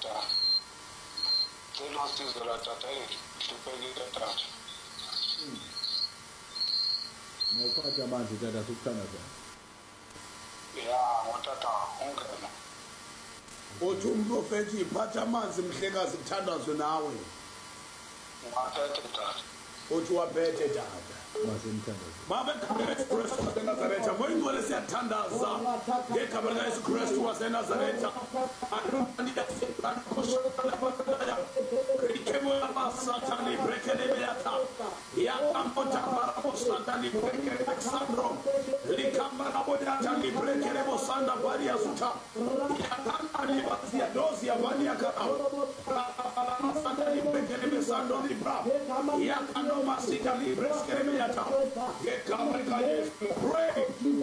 tata. Cela usizo la tata hluphekile tata. Ngokuphatha manje tata sikuthandaza. Ya ngotata ungena. Uthi umprofeti iphatha amanzi mhlekazi kuthandazwe nawe. Ngaphethe tata. Uthi waphethe tata. Masemthandaza. Baba Yesu Kristu waseNazaretha, ngoyingcwele siyathandaza ngegama likaYesu Kristu waseNazaretha. Sathani brekelebeyatha yakamota parabosatani brekelebesandro likamara bodatani brekelebosanda variasuta yakantani bazia dozi ya vaniaka satani brekelebesandro libra yakandoma sitani brekelebeyatha gekama likaYesu. Pray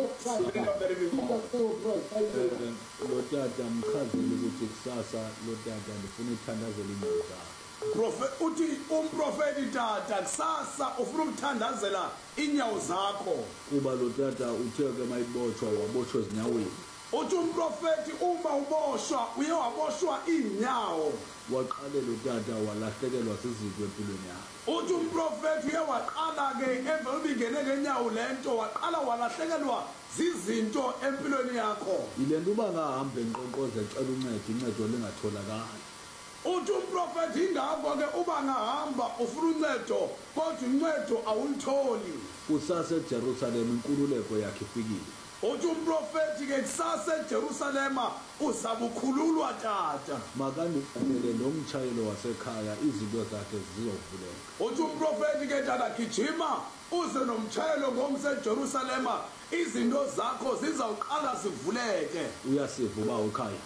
Lo tata mchazele ukuthi kusasa lo tata ndifuna ukuthandazela inyawo zakho. Uthi umprofeti tata kusasa ufuna ukuthandazela inyawo zakho. Kuba lo tata uthe ke mayibotshwa wabotshwa ezinyaweni. Uthi umprofeti uma uboshwa uye waboshwa inyawo. Waqale lo tata walahlekelwa sizinto empilweni yakhe. Uthi umprofeti uye waqala ke emva ubingene ngenyawo lento waqala walahlekelwa zizinto empilweni yakho. Ile nto uba ngahambe enqonqoze ecela uncedo lingatholakali. Uthi umprofeti ingakho ke uba ngahamba ufuna uncedo kodwa uncedo awulitholi. Kusasa eJerusalem inkululeko yakhe ifikile. Uthi umprofeti ke kusasa eJerusalema uzabukhululwa tata. Makandifundele nomtshayelo wasekhaya izinto zakhe zizovuleka. Uthi umprofeti ke tata gijima uze nomtshayelo ngomse eJerusalema izinto zakho zizawuqala zivuleke. Uyasiva uba ukhaya.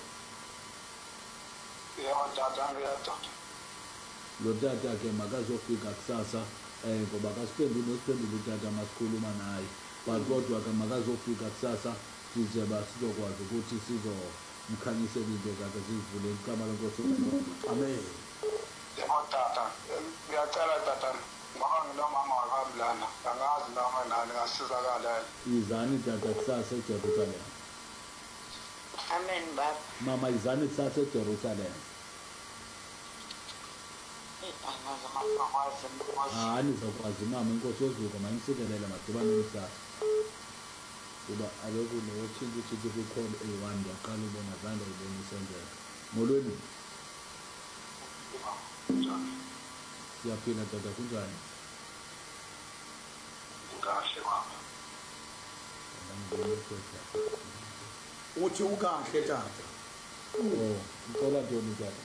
Ya tata ngiyatata. Lo tata ke makazofika kusasa ngoba kasiphendule nosiphendule utata masikhuluma naye. But kodwa ke makazofika kusasa sizoba sizokwazi ukuthi sizomkhanyisela into zakhe zivule igama lenkosi. Amen. Ya tata ngiyacela tata nginomama wakamlana angazi noma nani ngasizakala. Izani tata kusasa eJerusalem. Amen baba. Mama izani kusasa eJerusalem. Nizokwazi mama inkosi yozuka mayimsikelele madibane kusasa. Kuba aloku notshintsho kukhona eyi-1 yaqala ubona zanda ibona isenzeka. Molweni. Siyaphila tata kunjani? Kahle baba. Uthi ukahle tata. Oh, ngicela ntoni tata?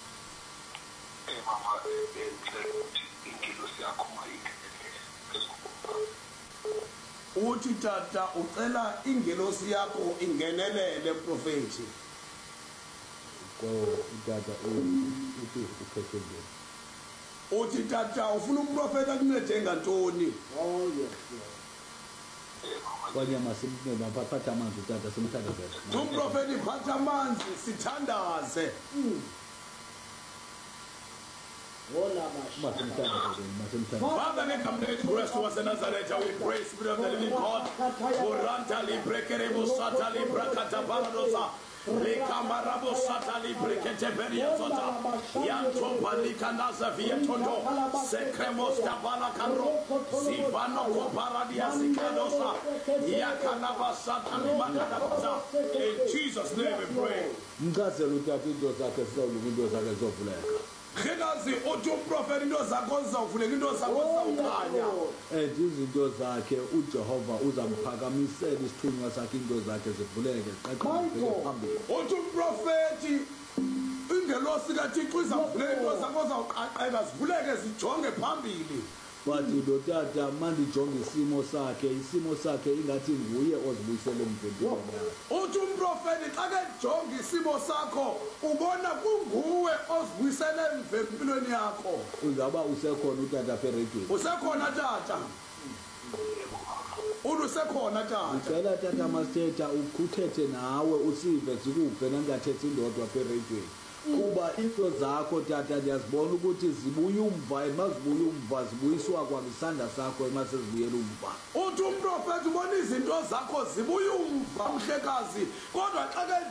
Mama ngicela ukuthi ingilosi yakho Uthi tata ucela ingelosi yakho ingenelele profeti. Tata uthi ukhethe njani? Uthi tata ufuna umprofeti akuncede ngantoni? Oh yes. Kwanye masimne baphatha amanzi tata simthandazele. Umprofeti phatha amanzi sithandaze. Father, ngegama likaYesu Kristu waseNazaretha, we pray, Spirit of the living God. Oranta librekerebo sata librakata baradosa. Likamarabo sata librekete beriazota. Yantomba likanaza vietondo. Sekremos kabala kanro. Zivano koparadia zikadosa. Yakanaba sata limakadabasa. In Jesus' name we pray. Mchazela utata into zakhe sizawulunga into zakhe zizovuleka. Khekazi uthi umprofeti into zakho zizawuvuleka into zakho zizawukhanya. Izinto zakhe uJehova uzamphakamisela isithunywa sakhe into zakhe zivuleke qaqe phambili. Uthi umprofeti ingelosi kaThixo izavuleka into zakho zawuqaqeka zivuleke zijonge phambili. Bathi lo tata mandijonge isimo sakhe ingathi nguye ozibuyisele umphefumulo wakhe. Uthi umprofeti xa kejonga isimo sakho ubona kunguwe ozibuyisele empilweni yakho. Uzaba usekhona utata eredweni. Usekhona tata. Usekhona tata. Ucela tata masithetha ukhuthethe nawe usive zikuve nangathethi indodwa eredweni. Kuba into zakho tata ndiyazibona ukuthi zibuye umva emazibuye umva zibuyiswa kwakwisandla sakho emasezibuyela umva. Uthi umprofeti ubona izinto zakho zibuye umva mhlekazi kodwa xa